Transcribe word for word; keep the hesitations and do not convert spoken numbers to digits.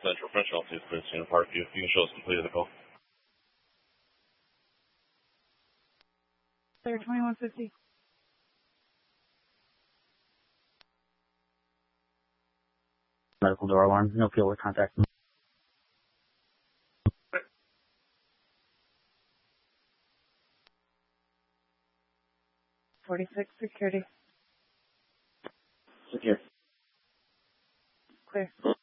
Central French Office, Princeton Parkview. You can show us completed the call. Clear twenty-one fifty. Medical door alarm. No field with contact. forty-six security. Secure. Clear.